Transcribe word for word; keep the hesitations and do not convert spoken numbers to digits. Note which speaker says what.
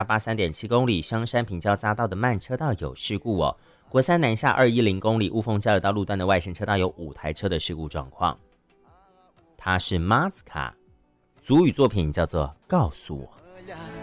Speaker 1: 八三点七公里香山平交匝道的慢车道有事故哦。国三南下二一零公里雾峰交流道路段的外线车道有五台车的事故状况。它是马自卡，族语作品叫做《告诉我》。